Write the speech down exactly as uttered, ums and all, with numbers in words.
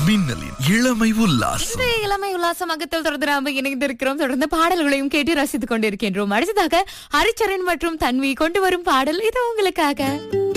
மின்னலின் இளமை உல்லாசம். இந்த இளமை உல்லாசமாகத்தில் தொடர்ந்து நாம இணைந்திருக்கிறோம். தொடர்ந்து பாடல்களையும் கேட்டு ரசித்துக் கொண்டிருக்கின்றோம். அடுத்ததாக ஹரிச்சரன் மற்றும் தன்வி கொண்டு வரும் பாடல் இது உங்களுக்காக.